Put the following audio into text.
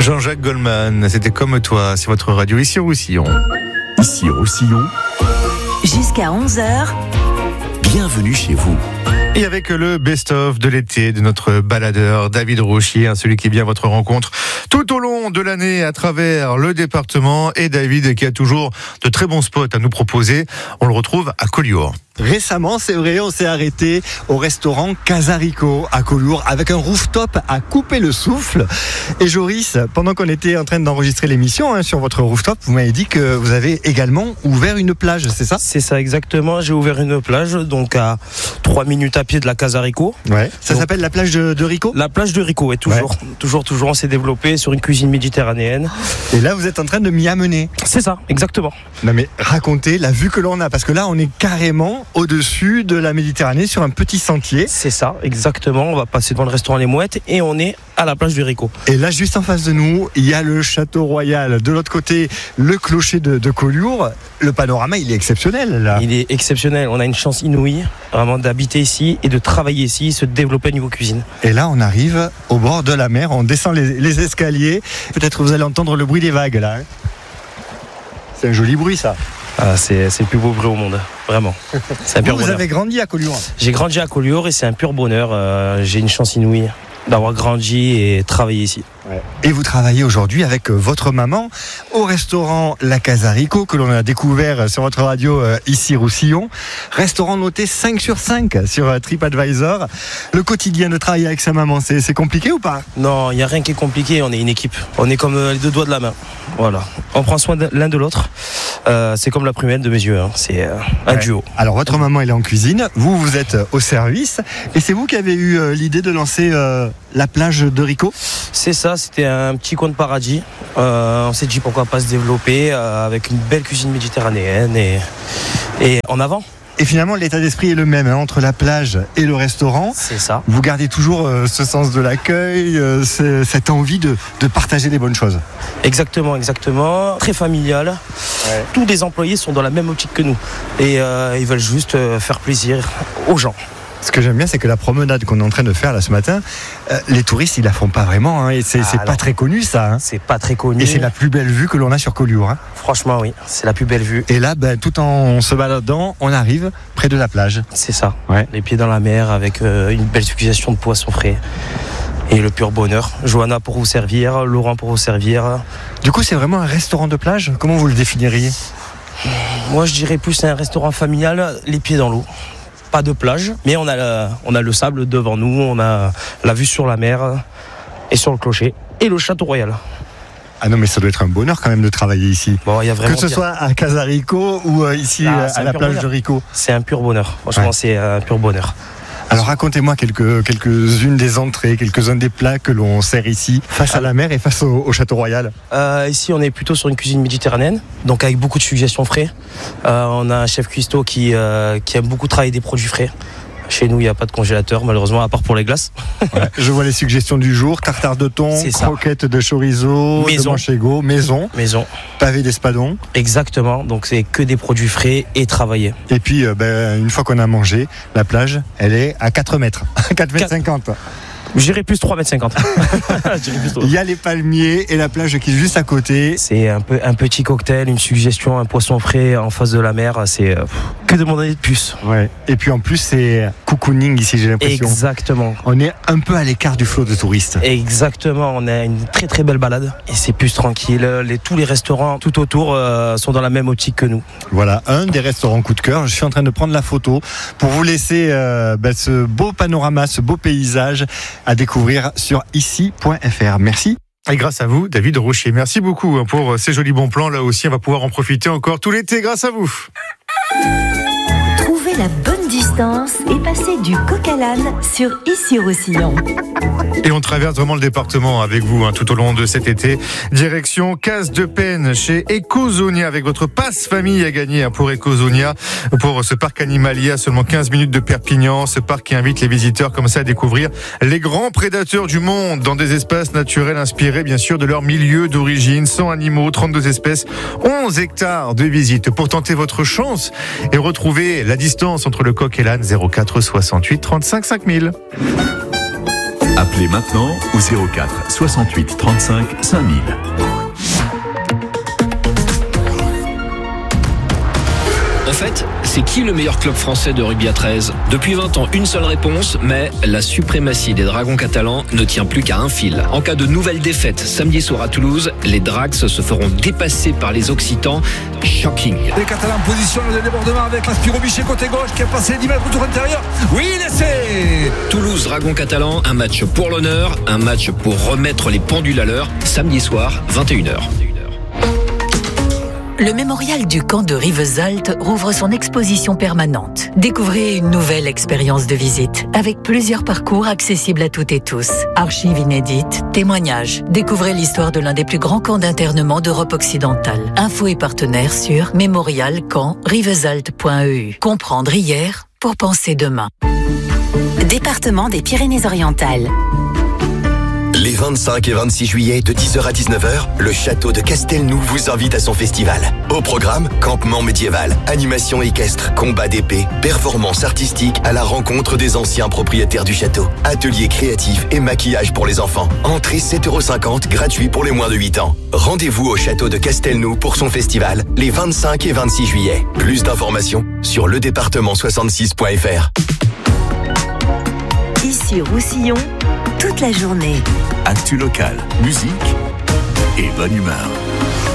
Jean-Jacques Goldman, c'était comme toi, c'est votre radio ici au Roussillon. Ici au Roussillon, jusqu'à 11h. Bienvenue chez vous. Et avec le best-of de l'été de notre baladeur David Rochier, celui qui est bien votre rencontre tout au long de l'année à travers le département. Et David qui a toujours de très bons spots à nous proposer. On le retrouve à Collioure. Récemment, c'est vrai, on s'est arrêté au restaurant Casarico à Collioure avec un rooftop à couper le souffle. Et Joris, pendant qu'on était en train d'enregistrer l'émission sur votre rooftop, vous m'avez dit que vous avez également ouvert une plage, c'est ça ? C'est ça, exactement. J'ai ouvert une plage, donc à 3 minutes à pied de la Casarico. Ouais. Ça s'appelle la plage de Rico ? La plage de Rico, oui, toujours. Ouais. Toujours. On s'est développé sur une cuisine méditerranéenne. Et là, vous êtes en train de m'y amener. C'est ça, exactement. Non mais racontez la vue que l'on a, parce que là, on est carrément au-dessus de la Méditerranée sur un petit sentier. C'est ça, exactement. On va passer devant le restaurant Les Mouettes et on est à la plage du Rico. Et là, juste en face de nous, il y a le château royal. De l'autre côté, le clocher de Collioure. Le panorama, il est exceptionnel là. Il est exceptionnel. On a une chance inouïe vraiment d'habiter ici et de travailler ici, se développer au niveau cuisine. Et là, on arrive au bord de la mer. On descend les escaliers. Peut-être que vous allez entendre le bruit des vagues là. C'est un joli bruit ça. Ah, c'est le plus beau bruit au monde, vraiment. C'est un pur bonheur. Vous avez grandi à Collioure ? J'ai grandi à Collioure et c'est un pur bonheur. J'ai une chance inouïe d'avoir grandi et travaillé ici. Ouais. Et vous travaillez aujourd'hui avec votre maman au restaurant La Casarico que l'on a découvert sur votre radio ici Roussillon. Restaurant noté 5 sur 5 sur TripAdvisor. Le quotidien de travailler avec sa maman, c'est compliqué ou pas ? Non, il n'y a rien qui est compliqué, on est une équipe. On est comme les deux doigts de la main. Voilà. On prend soin l'un de l'autre. C'est comme la prunelle de mes yeux. C'est un duo. Alors votre maman elle est en cuisine, vous êtes au service. Et c'est vous qui avez eu l'idée de lancer la plage de Rico ? C'est ça, c'était un petit coin de paradis. On s'est dit pourquoi pas se développer avec une belle cuisine méditerranéenne et en avant. Et finalement, l'état d'esprit est le même entre la plage et le restaurant. C'est ça. Vous gardez toujours ce sens de l'accueil, cette envie de partager les bonnes choses. Exactement. Très familial. Ouais. Tous les employés sont dans la même optique que nous. Et ils veulent juste faire plaisir aux gens. Ce que j'aime bien, c'est que la promenade qu'on est en train de faire là ce matin, les touristes, ils la font pas vraiment. Et c'est pas très connu ça. C'est pas très connu. Et c'est la plus belle vue que l'on a sur Collioure. Franchement, oui, c'est la plus belle vue. Et là, tout en se baladant, on arrive près de la plage. C'est ça. Ouais. Les pieds dans la mer avec une belle succession de poissons frais. Et le pur bonheur. Johanna pour vous servir, Laurent pour vous servir. Du coup, c'est vraiment un restaurant de plage ? Comment vous le définiriez ? Moi, je dirais plus un restaurant familial, les pieds dans l'eau. Pas de plage, mais on a le sable devant nous, on a la vue sur la mer et sur le clocher et le château royal. Ah non, mais ça doit être un bonheur quand même de travailler ici. Bon, y a vraiment que ce soit à Casarico ou ici à la plage de Rico. C'est un pur bonheur. Franchement, c'est un pur bonheur. Alors racontez-moi quelques-unes des entrées, quelques-uns des plats que l'on sert ici, face à la mer et face au château royal. Ici, on est plutôt sur une cuisine méditerranéenne, donc avec beaucoup de suggestions frais. On a un chef cuistot qui aime beaucoup travailler des produits frais. Chez nous, il n'y a pas de congélateur, malheureusement, à part pour les glaces. Ouais. Je vois les suggestions du jour, tartare de thon, croquettes de chorizo, de manchego, maison, pavé d'espadon. Exactement, donc c'est que des produits frais et travaillés. Et puis, une fois qu'on a mangé, la plage, elle est à 4 mètres, 4 mètres 50. J'irai plus 3,50 m. Il y a les palmiers et la plage qui est juste à côté. C'est un petit cocktail, une suggestion, un poisson frais en face de la mer. C'est que demander de plus. Ouais. Et puis en plus, c'est cocooning ici, j'ai l'impression. Exactement. On est un peu à l'écart du flot de touristes. Exactement. On a une très très belle balade et c'est plus tranquille. Tous les restaurants tout autour sont dans la même optique que nous. Voilà, un des restaurants coup de cœur. Je suis en train de prendre la photo pour vous laisser ce beau panorama, ce beau paysage à découvrir sur ici.fr. Merci. Et grâce à vous, David Rochier. Merci beaucoup pour ces jolis bons plans. Là aussi, on va pouvoir en profiter encore tout l'été grâce à vous. Trouvez la bonne distance et passez du coq à l'âne sur Ici Roussillon. Et on traverse vraiment le département avec vous tout au long de cet été. Direction Casse-de-Pène chez Ecozonia avec votre passe famille à gagner pour Ecozonia, pour ce parc animalier à seulement 15 minutes de Perpignan. Ce parc qui invite les visiteurs comme ça à découvrir les grands prédateurs du monde dans des espaces naturels inspirés bien sûr de leur milieu d'origine. 100 animaux, 32 espèces, 11 hectares de visites. Pour tenter votre chance et retrouver la distance entre le coq et l'âne, 04 68 35 5000. Appelez maintenant au 04 68 35 5000. En fait, c'est qui le meilleur club français de rugby à 13 ? Depuis 20 ans, une seule réponse, mais la suprématie des Dragons catalans ne tient plus qu'à un fil. En cas de nouvelle défaite samedi soir à Toulouse, les Drags se feront dépasser par les Occitans. Shocking. Les Catalans en position de débordement avec Spiro Bichet côté gauche qui a passé 10 mètres autour intérieur. Oui, laissez. Toulouse, Dragons catalans, un match pour l'honneur, un match pour remettre les pendules à l'heure, samedi soir, 21h. Le mémorial du camp de Rivesaltes rouvre son exposition permanente. Découvrez une nouvelle expérience de visite avec plusieurs parcours accessibles à toutes et tous. Archives inédites, témoignages. Découvrez l'histoire de l'un des plus grands camps d'internement d'Europe occidentale. Infos et partenaires sur mémorial-camp-rivesaltes.eu. Comprendre hier pour penser demain. Département des Pyrénées-Orientales. Les 25 et 26 juillet de 10h à 19h, le château de Castelnou vous invite à son festival. Au programme, campement médiéval, animation équestre, combat d'épée, performance artistique à la rencontre des anciens propriétaires du château, ateliers créatifs et maquillage pour les enfants. Entrée 7,50 €, gratuit pour les moins de 8 ans. Rendez-vous au château de Castelnou pour son festival les 25 et 26 juillet. Plus d'informations sur ledépartement66.fr. Ici Roussillon, toute la journée. Actu local, musique et bonne humeur.